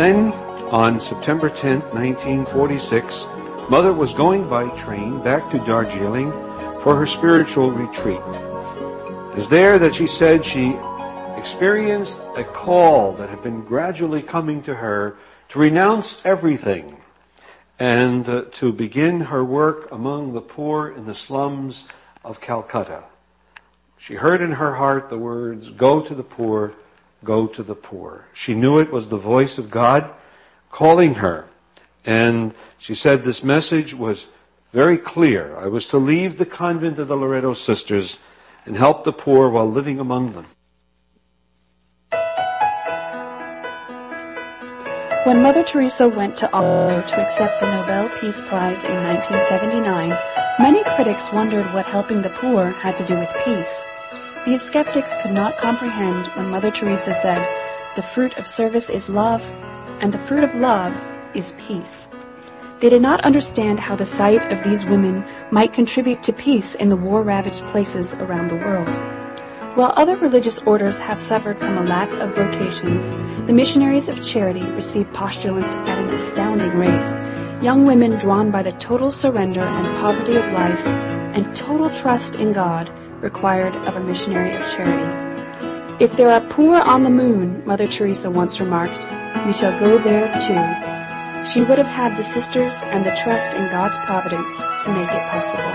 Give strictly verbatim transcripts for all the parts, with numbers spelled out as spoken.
Then, on September tenth, nineteen forty-six, Mother was going by train back to Darjeeling for her spiritual retreat. It was there that she said she experienced a call that had been gradually coming to her to renounce everything and uh, to begin her work among the poor in the slums of Calcutta. She heard in her heart the words, "Go to the poor, go to the poor." She knew it was the voice of God calling her. And she said this message was very clear. I was to leave the convent of the Loreto Sisters and help the poor while living among them. When Mother Teresa went to Oslo to accept the Nobel Peace Prize in nineteen seventy-nine, many critics wondered what helping the poor had to do with peace. These skeptics could not comprehend when Mother Teresa said, "The fruit of service is love, and the fruit of love is peace." They did not understand how the sight of these women might contribute to peace in the war-ravaged places around the world. While other religious orders have suffered from a lack of vocations, the missionaries of charity receive postulants at an astounding rate. Young women drawn by the total surrender and poverty of life and total trust in God required of a missionary of charity. "If there are poor on the moon," Mother Teresa once remarked, "we shall go there too." She would have had the sisters and the trust in God's providence to make it possible.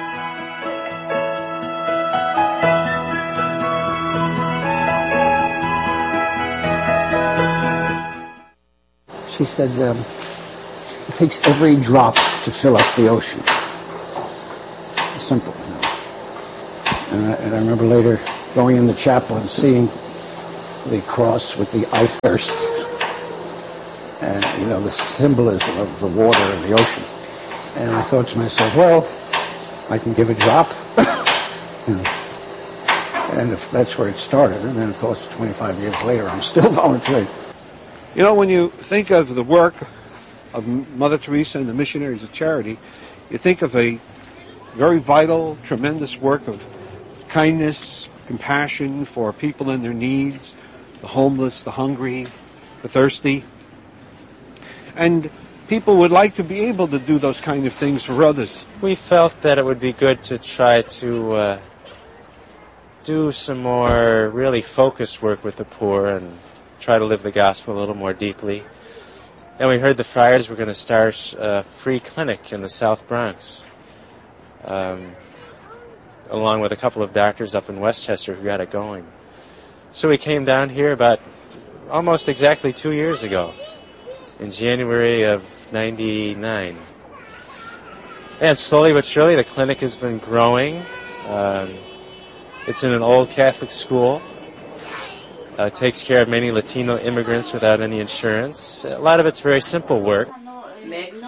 She said, um, it takes every drop to fill up the ocean. Simple. You know. and, I, and I remember later going in the chapel and seeing the cross with the "I thirst," and, you know, the symbolism of the water and the ocean. And I thought to myself, well, I can give a drop. You know. And if that's where it started, and then of course twenty-five years later I'm still volunteering. You know, when you think of the work of Mother Teresa and the missionaries of charity, you think of a very vital, tremendous work of kindness, compassion for people in their needs, the homeless, the hungry, the thirsty. And people would like to be able to do those kind of things for others. We felt that it would be good to try to uh, do some more really focused work with the poor and try to live the gospel a little more deeply. And we heard the friars were going to start a free clinic in the South Bronx, um, along with a couple of doctors up in Westchester who got it going. So we came down here about almost exactly two years ago, in January of ninety-nine. And slowly but surely the clinic has been growing. Um, it's in an old Catholic school. Uh, it takes care of many Latino immigrants without any insurance. A lot of it's very simple work. Next.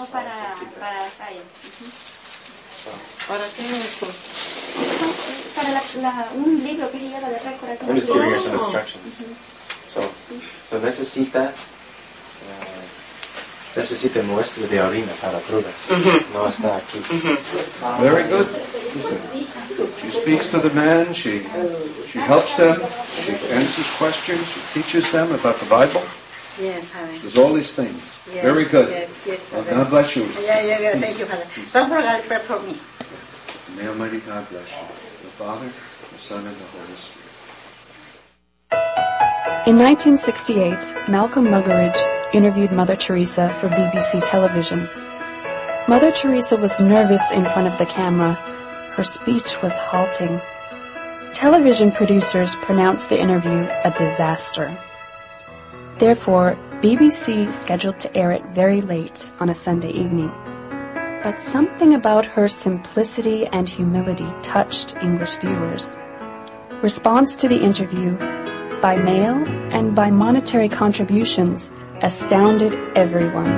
I'm just giving her some instructions. So, so necesita, uh, necesita muestra de orina para pruebas. No está aquí. Very good. She speaks to the man, she she helps them, she answers questions, she teaches them about the Bible. Yes, Father. Does all these things. Yes, Very good. Yes, yes, Well, Father. God bless you. Yeah, yeah, yeah. Thank you, Father. Don't forget to pray for me. May Almighty God bless you. The Father, the Son, and the Holy Spirit. In nineteen sixty-eight, Malcolm Muggeridge interviewed Mother Teresa for B B C television. Mother Teresa was nervous in front of the camera. Her speech was halting. Television producers pronounced the interview a disaster. Therefore, B B C scheduled to air it very late on a Sunday evening. But something about her simplicity and humility touched English viewers. Response to the interview, by mail and by monetary contributions, astounded everyone.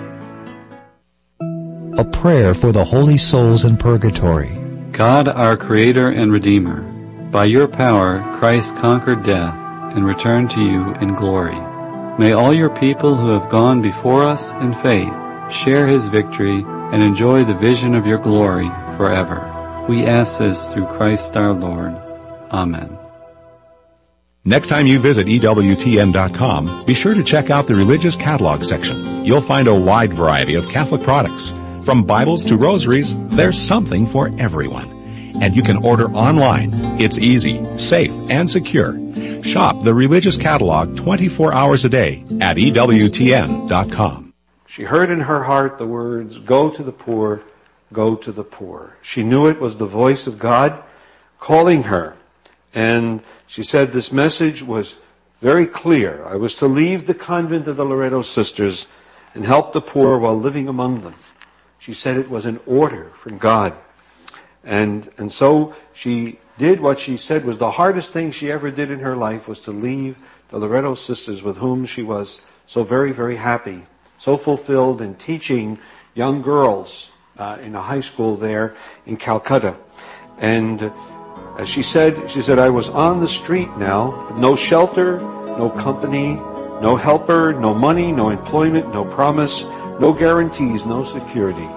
A prayer for the holy souls in purgatory. God, our Creator and Redeemer, by your power Christ conquered death and returned to you in glory. May all your people who have gone before us in faith share his victory and enjoy the vision of your glory forever. We ask this through Christ our Lord. Amen. Next time you visit E W T N dot com, be sure to check out the religious catalog section. You'll find a wide variety of Catholic products. From Bibles to rosaries, there's something for everyone. And you can order online. It's easy, safe, and secure. Shop the religious catalog twenty-four hours a day at E W T N dot com. She heard in her heart the words, "Go to the poor, go to the poor." She knew it was the voice of God calling her. And she said this message was very clear. I was to leave the convent of the Loreto Sisters and help the poor while living among them. She said it was an order from God. And, and so she did what she said was the hardest thing she ever did in her life, was to leave the Loreto Sisters, with whom she was so very, very happy, so fulfilled in teaching young girls uh, in a high school there in Calcutta. And as she said, she said, I was on the street now, with no shelter, no company, no helper, no money, no employment, no promise, no guarantees, no security.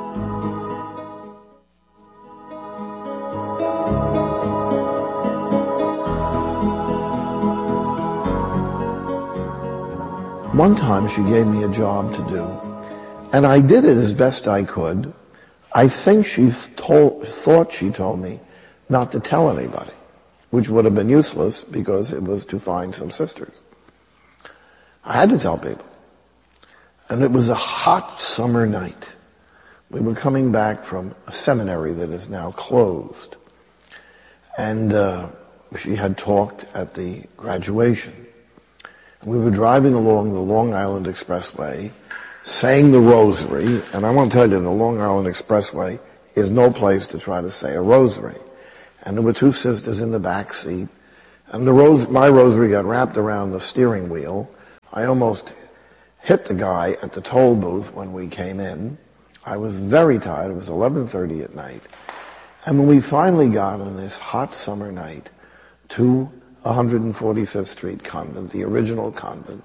One time she gave me a job to do, and I did it as best I could. I think she told, thought she told me not to tell anybody, which would have been useless because it was to find some sisters. I had to tell people. And it was a hot summer night. We were coming back from a seminary that is now closed. And uh, she had talked at the graduation. We were driving along the Long Island Expressway, saying the rosary, and I want to tell you, the Long Island Expressway is no place to try to say a rosary. And there were two sisters in the back seat, and the ros- my rosary got wrapped around the steering wheel. I almost hit the guy at the toll booth when we came in. I was very tired. It was eleven thirty at night. And when we finally got on this hot summer night to one hundred forty-fifth Street Convent, the original convent,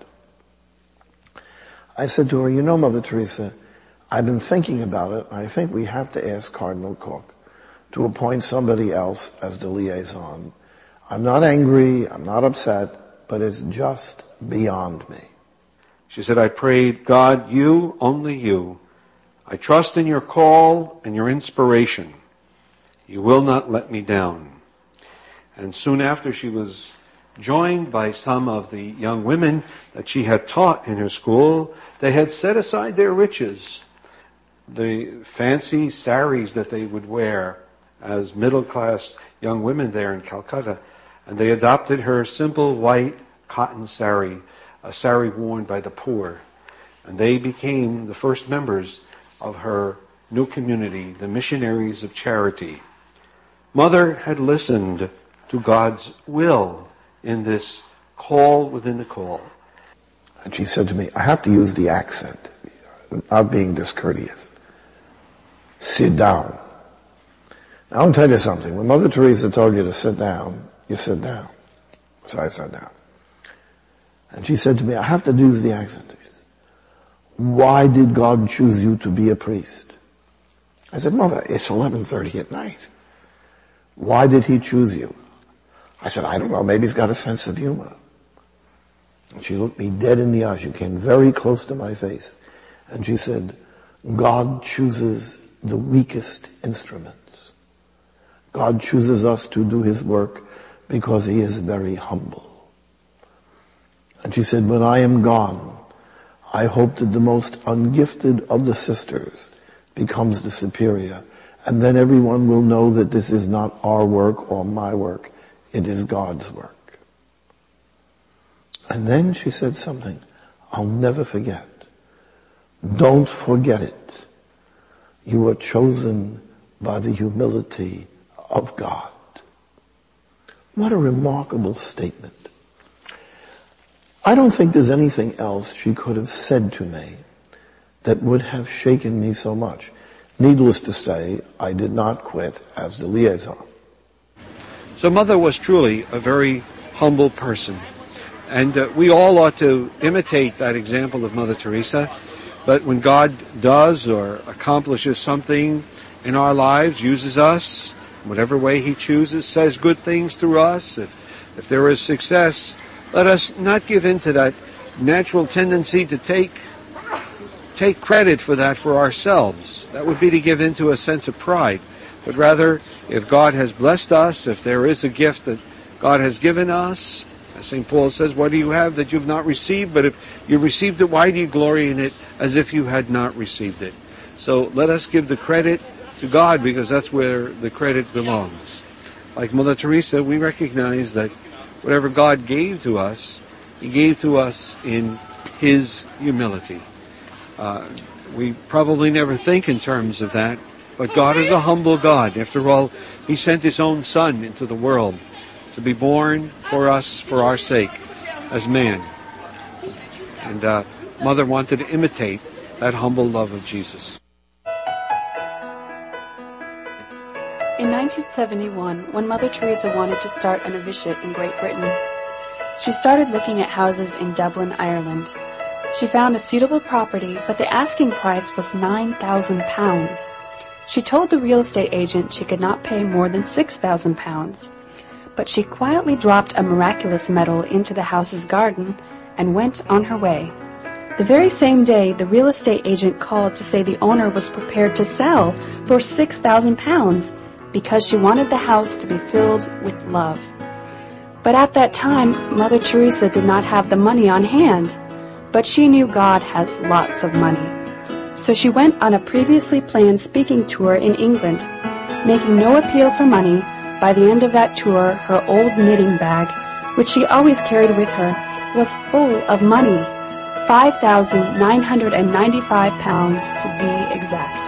I said to her, you know, Mother Teresa, I've been thinking about it, and I think we have to ask Cardinal Cook to appoint somebody else as the liaison. I'm not angry, I'm not upset, but it's just beyond me. She said, I prayed, God, you, only you. I trust in your call and your inspiration. You will not let me down. And soon after, she was joined by some of the young women that she had taught in her school. They had set aside their riches, the fancy saris that they would wear as middle-class young women there in Calcutta, and they adopted her simple white cotton sari, a sari worn by the poor. And they became the first members of her new community, the Missionaries of Charity. Mother had listened to God's will in this call within the call. And she said to me, I have to use the accent, not being discourteous. Sit down. Now, I'll tell you something. When Mother Teresa told you to sit down, you sit down. So I sat down. And she said to me, I have to use the accent. Why did God choose you to be a priest? I said, Mother, it's eleven thirty at night. Why did he choose you? I said, I don't know, maybe he's got a sense of humor. And she looked me dead in the eyes. She came very close to my face. And she said, God chooses the weakest instruments. God chooses us to do his work because he is very humble. And she said, when I am gone, I hope that the most ungifted of the sisters becomes the superior. And then everyone will know that this is not our work or my work. It is God's work. And then she said something I'll never forget. Don't forget it. You are chosen by the humility of God. What a remarkable statement. I don't think there's anything else she could have said to me that would have shaken me so much. Needless to say, I did not quit as the liaison. So Mother was truly a very humble person. And uh, we all ought to imitate that example of Mother Teresa. But when God does or accomplishes something in our lives, uses us, whatever way he chooses, says good things through us, if If there is success, let us not give in to that natural tendency to take take credit for that for ourselves. That would be to give in to a sense of pride. But rather, if God has blessed us, if there is a gift that God has given us, as Saint Paul says, what do you have that you've not received? But if you received it, why do you glory in it as if you had not received it? So let us give the credit to God, because that's where the credit belongs. Like Mother Teresa, we recognize that whatever God gave to us, He gave to us in His humility. Uh, we probably never think in terms of that, but God is a humble God. After all, He sent His own Son into the world to be born for us, for our sake, as man. And uh, Mother wanted to imitate that humble love of Jesus. In nineteen seventy-one, when Mother Teresa wanted to start a novitiate in Great Britain, she started looking at houses in Dublin, Ireland. She found a suitable property, but the asking price was nine thousand pounds. She told the real estate agent she could not pay more than six thousand pounds. But she quietly dropped a miraculous medal into the house's garden and went on her way. The very same day, the real estate agent called to say the owner was prepared to sell for six thousand pounds because she wanted the house to be filled with love. But at that time, Mother Teresa did not have the money on hand, but she knew God has lots of money. So she went on a previously planned speaking tour in England, making no appeal for money. By the end of that tour, her old knitting bag, which she always carried with her, was full of money, five thousand nine hundred ninety-five pounds to be exact.